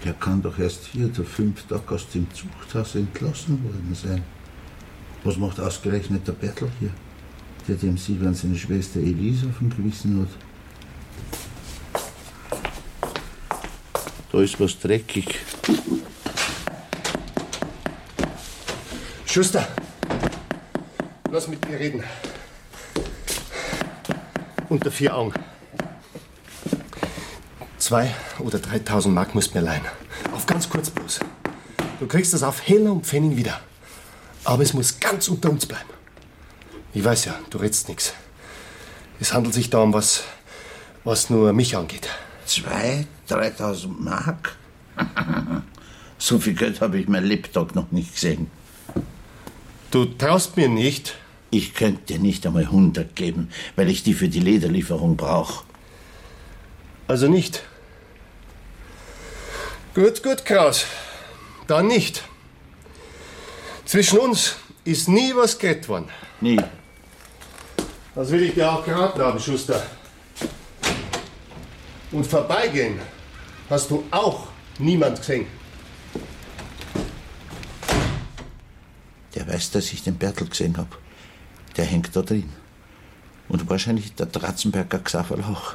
Der kann doch erst 4 oder 5 Tage aus dem Zuchthaus entlassen worden sein. Was macht ausgerechnet der Bertel hier, der dem Silvan seine Schwester Elise auf dem Gewissen hat? Da ist was dreckig. Schuster, lass mit mir reden. Unter 4 Augen. 2.000 oder 3.000 Mark musst du mir leihen. Auf ganz kurz bloß. Du kriegst das auf Heller und Pfennig wieder. Aber es muss ganz unter uns bleiben. Ich weiß ja, du redst nichts. Es handelt sich da um was nur mich angeht. 2.000, 3.000 Mark? So viel Geld habe ich mein Lebtag noch nicht gesehen. Du traust mir nicht? Ich könnte dir nicht einmal 100 geben, weil ich die für die Lederlieferung brauche. Also nicht? Gut, Kraus. Dann nicht. Zwischen uns ist nie was geredet worden. Nie. Das will ich dir auch geraten haben, Schuster. Und vorbeigehen hast du auch niemand gesehen. Der weiß, dass ich den Bertel gesehen habe. Der hängt da drin. Und wahrscheinlich der Dratzenberger Xaverl auch.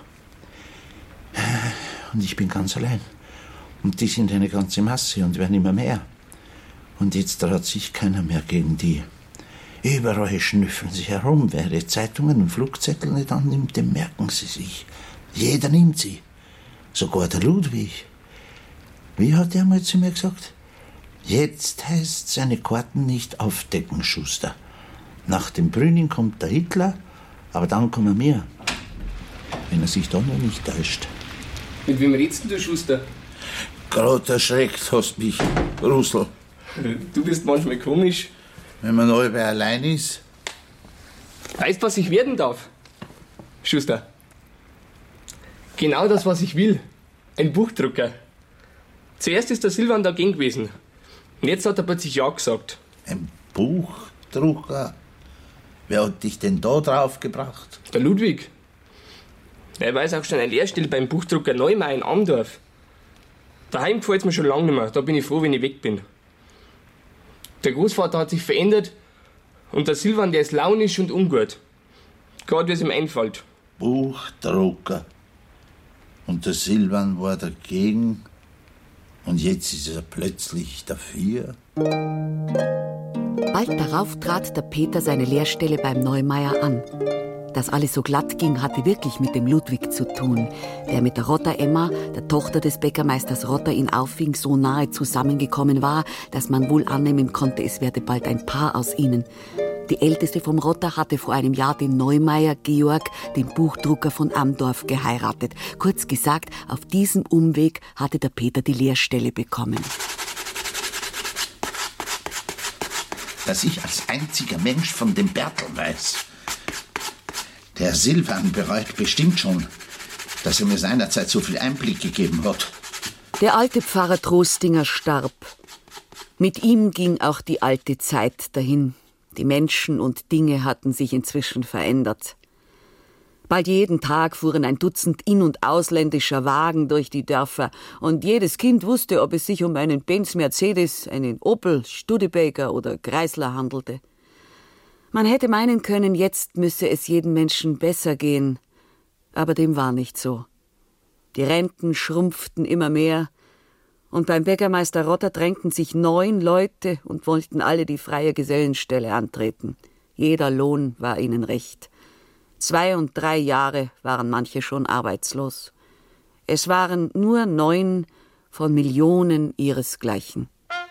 Und ich bin ganz allein. Und die sind eine ganze Masse und werden immer mehr. Und jetzt traut sich keiner mehr gegen die. Überall schnüffeln sie herum. Wer die Zeitungen und Flugzettel nicht annimmt, den merken sie sich. Jeder nimmt sie. Sogar der Ludwig. Wie hat er mal zu mir gesagt? Jetzt heißt seine Karten nicht aufdecken, Schuster. Nach dem Brüning kommt der Hitler, aber dann kommen wir. Wenn er sich da noch nicht täuscht. Mit wem redst du, Schuster? Gerade erschreckt hast mich, Rusl. Du bist manchmal komisch. Wenn man alle allein ist. Weißt, was ich werden darf? Schuster. Genau das, was ich will. Ein Buchdrucker. Zuerst ist der Silvan dagegen gewesen. Und jetzt hat er plötzlich ja gesagt. Ein Buchdrucker? Wer hat dich denn da drauf gebracht? Der Ludwig. Er weiß auch schon eine Lehrstelle beim Buchdrucker Neumeier in Amdorf. Daheim gefällt's mir schon lange nicht mehr. Da bin ich froh, wenn ich weg bin. Der Großvater hat sich verändert und der Silvan, der ist launisch und ungut. Gerade wie es ihm einfällt. Buchdrucker. Und der Silvan war dagegen und jetzt ist er plötzlich dafür. Bald darauf trat der Peter seine Lehrstelle beim Neumeier an. Dass alles so glatt ging, hatte wirklich mit dem Ludwig zu tun, der mit der Rotter Emma, der Tochter des Bäckermeisters Rotter, in Auffing so nahe zusammengekommen war, dass man wohl annehmen konnte, es werde bald ein Paar aus ihnen. Die älteste vom Rotter hatte vor einem Jahr den Neumeier Georg, den Buchdrucker von Amdorf, geheiratet. Kurz gesagt, auf diesem Umweg hatte der Peter die Lehrstelle bekommen. Dass ich als einziger Mensch von dem Bertel weiß. Der Silvan bereut bestimmt schon, dass er mir seinerzeit so viel Einblick gegeben hat. Der alte Pfarrer Trostinger starb. Mit ihm ging auch die alte Zeit dahin. Die Menschen und Dinge hatten sich inzwischen verändert. Bald jeden Tag fuhren ein Dutzend in- und ausländischer Wagen durch die Dörfer und jedes Kind wusste, ob es sich um einen Benz Mercedes, einen Opel, Studebaker oder Chrysler handelte. Man hätte meinen können, jetzt müsse es jedem Menschen besser gehen. Aber dem war nicht so. Die Renten schrumpften immer mehr und beim Bäckermeister Rotter drängten sich 9 Leute und wollten alle die freie Gesellenstelle antreten. Jeder Lohn war ihnen recht. 2 und 3 Jahre waren manche schon arbeitslos. Es waren nur 9 von Millionen ihresgleichen.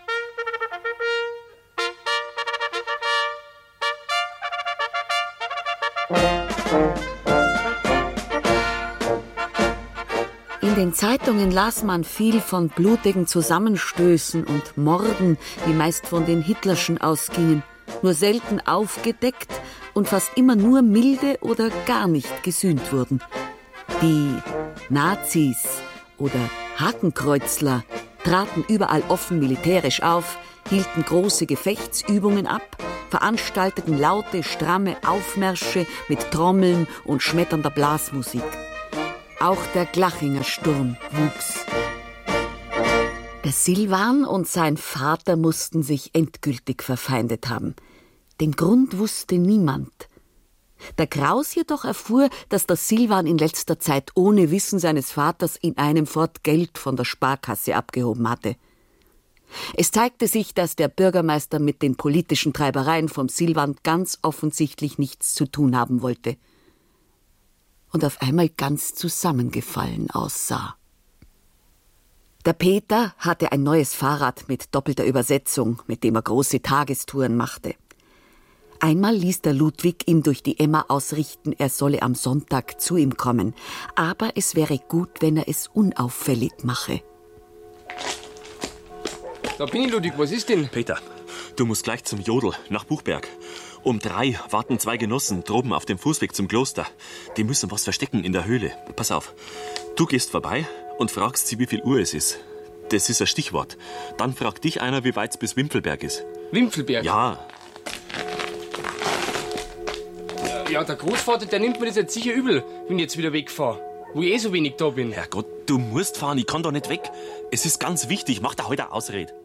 In den Zeitungen las man viel von blutigen Zusammenstößen und Morden, die meist von den Hitlerschen ausgingen, nur selten aufgedeckt und fast immer nur milde oder gar nicht gesühnt wurden. Die Nazis oder Hakenkreuzler traten überall offen militärisch auf, hielten große Gefechtsübungen ab, veranstalteten laute, stramme Aufmärsche mit Trommeln und schmetternder Blasmusik. Auch der Glachinger Sturm wuchs. Der Silvan und sein Vater mussten sich endgültig verfeindet haben. Den Grund wusste niemand. Der Kraus jedoch erfuhr, dass der Silvan in letzter Zeit ohne Wissen seines Vaters in einem Fort Geld von der Sparkasse abgehoben hatte. Es zeigte sich, dass der Bürgermeister mit den politischen Treibereien vom Silvan ganz offensichtlich nichts zu tun haben wollte. Und auf einmal ganz zusammengefallen aussah. Der Peter hatte ein neues Fahrrad mit doppelter Übersetzung, mit dem er große Tagestouren machte. Einmal ließ der Ludwig ihm durch die Emma ausrichten, er solle am Sonntag zu ihm kommen. Aber es wäre gut, wenn er es unauffällig mache. Da bin ich, Ludwig, was ist denn? Peter, du musst gleich zum Jodl, nach Buchberg. Um 3 warten 2 Genossen droben auf dem Fußweg zum Kloster. Die müssen was verstecken in der Höhle. Pass auf, du gehst vorbei und fragst sie, wie viel Uhr es ist. Das ist ein Stichwort. Dann fragt dich einer, wie weit es bis Wimpelberg ist. Wimpelberg? Ja. Ja, der Großvater, der nimmt mir das jetzt sicher übel, wenn ich jetzt wieder wegfahre. Wo ich so wenig da bin. Herrgott, du musst fahren, ich kann da nicht weg. Es ist ganz wichtig, mach da heute eine Ausrede.